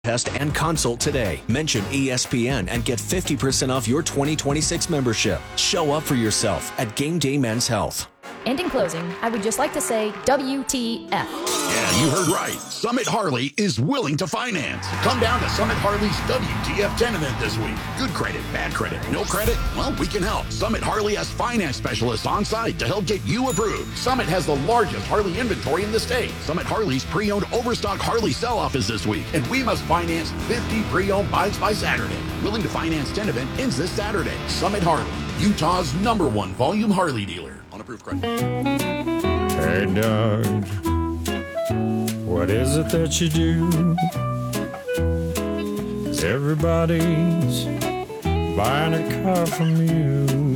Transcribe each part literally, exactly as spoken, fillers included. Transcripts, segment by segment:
Test and consult today. Mention E S P N and get fifty percent off your twenty twenty-six membership. Show up for yourself at Game Day Men's Health. And in closing, I would just like to say W T F. Yeah, you heard right. Summit Harley is willing to finance. Come down to Summit Harley's W T F ten event this week. Good credit, bad credit, no credit? Well, we can help. Summit Harley has finance specialists on site to help get you approved. Summit has the largest Harley inventory in the state. Summit Harley's pre-owned overstock Harley sell-off is this week, and we must finance fifty pre-owned bikes by Saturday. Willing to finance ten event ends this Saturday. Summit Harley, Utah's number one volume Harley dealer. On approved credit. Hey, Doug, what is it that you do? Everybody's buying a car from you.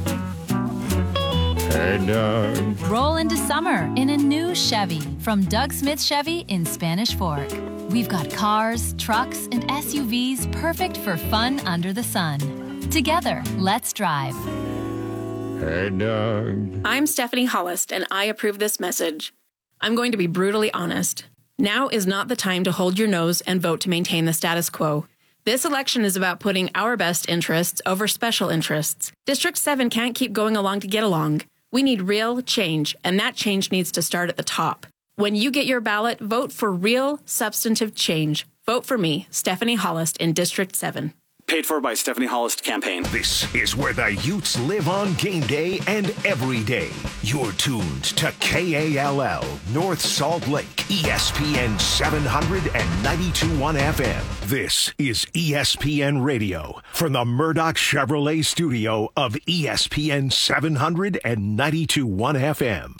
Hey, Doug. Roll into summer in a new Chevy from Doug Smith Chevy in Spanish Fork. We've got cars, trucks, and S U Vs perfect for fun under the sun. Together, let's drive. Hey, Doug. I'm Stephanie Hollis, and I approve this message. I'm going to be brutally honest. Now is not the time to hold your nose and vote to maintain the status quo. This election is about putting our best interests over special interests. District seven can't keep going along to get along. We need real change, and that change needs to start at the top. When you get your ballot, vote for real, substantive change. Vote for me, Stephanie Hollis, in District seven. Paid for by Stephanie Hollis Campaign. This is where the Utes live on game day and every day. You're tuned to K A L L, North Salt Lake, E S P N seven hundred ninety-two point one F M. This is E S P N Radio from the Murdoch Chevrolet studio of E S P N seven hundred ninety-two point one F M.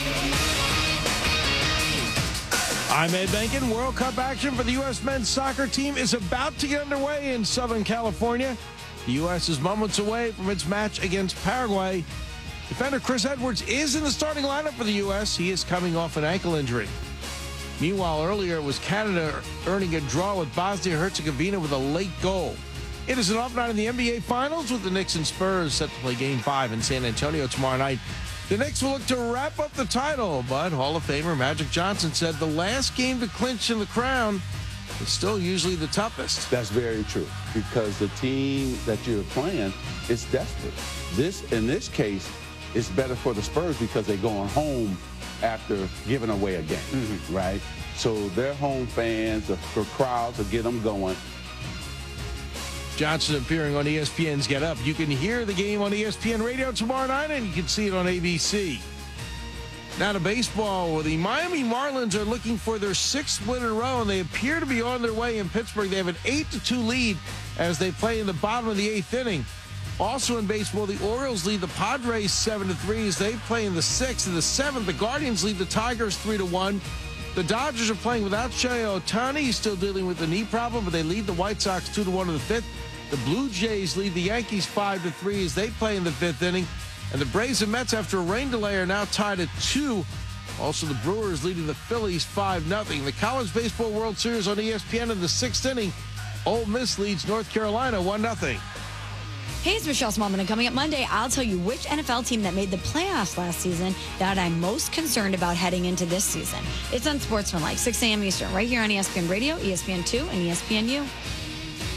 I'm Ed Benkin. World Cup action for the U S men's soccer team is about to get underway in Southern California. The U S is moments away from its match against Paraguay. Defender Chris Edwards is in the starting lineup for the U S. He is coming off an ankle injury. Meanwhile, earlier it was Canada earning a draw with Bosnia-Herzegovina with a late goal. It is an off night in the N B A Finals with the Knicks and Spurs set to play Game five in San Antonio tomorrow night. The Knicks will look to wrap up the title, but Hall of Famer Magic Johnson said the last game to clinch in the crown is still usually the toughest. That's very true, because the team that you're playing is desperate. This, in this case, it's better for the Spurs because they're going home after giving away a game, mm-hmm. right? So their home fans, the, the crowds will get them going. Johnson appearing on E S P N's Get Up. You can hear the game on E S P N Radio tomorrow night, and you can see it on A B C. Now to baseball, where the Miami Marlins are looking for their sixth win in a row, and they appear to be on their way in Pittsburgh. They have an eight to two lead as they play in the bottom of the eighth inning. Also in baseball, the Orioles lead the Padres seven to three as they play in the sixth. In the seventh, the Guardians lead the Tigers three to one. The Dodgers are playing without Shohei Ohtani. He's still dealing with the knee problem, but they lead the White Sox two to one in the fifth. The Blue Jays lead the Yankees five to three as they play in the fifth inning. And the Braves and Mets, after a rain delay, are now tied at two. Also, the Brewers leading the Phillies five nothing. The College Baseball World Series on E S P N in the sixth inning. Ole Miss leads North Carolina one nothing. Hey, it's Michelle Smallman, and coming up Monday, I'll tell you which N F L team that made the playoffs last season that I'm most concerned about heading into this season. It's Unsportsmanlike, six a.m. Eastern, right here on E S P N Radio, E S P N two, and E S P N U.